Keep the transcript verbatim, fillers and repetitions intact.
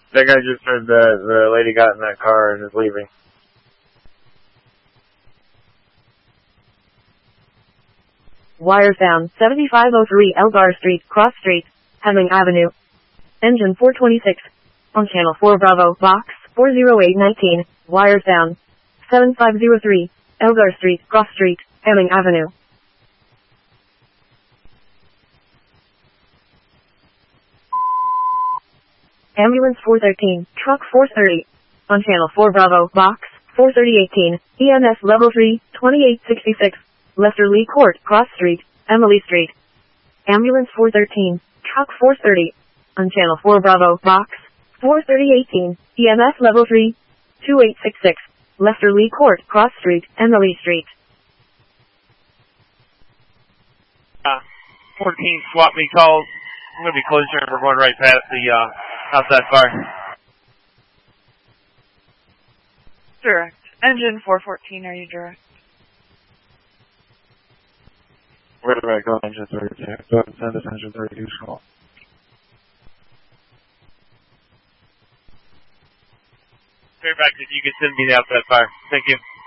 That guy just said that the lady got in that car and is leaving. Wires down, seventy-five oh three Elgar Street, Cross Street, Hemming Avenue. Engine four twenty-six. On channel four Bravo, box four oh eight nineteen. Wires down. seven five oh three Elgar Street, Cross Street, Hemming Avenue. Ambulance four thirteen, truck four thirty. On channel four Bravo, box four thirty eighteen. E M S level three, twenty-eight sixty-six. Lester Lee Court, Cross Street, Emily Street. Ambulance four thirteen, truck four thirty. On channel four Bravo, box four thirty eighteen. E M S level three, twenty-eight sixty-six. Lester Lee Court, Cross Street, Emily Street. Uh, fourteen swap me calls. I'm going to be closing and we're going right past the uh, outside fire. Direct. Engine four fourteen, are you direct? Where do I go? Engine thirty-two. Go ahead and send us engine thirty-two's call. Fairfax, if you could send me the outside fire. Thank you.